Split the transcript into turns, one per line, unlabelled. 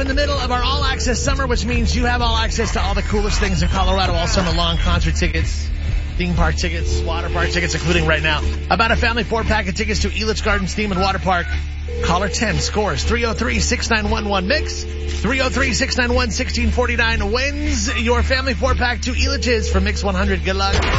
in the middle of our all-access summer, which means you have all access to all the coolest things in Colorado all summer long. Concert tickets, theme park tickets, water park tickets, including right now. About a family 4-pack of tickets to Elitch Gardens Theme and Water Park. Caller 10 scores 303-6911-MIX. 303-691-1649 wins your family 4-pack to Elitch's for Mix 100. Good luck.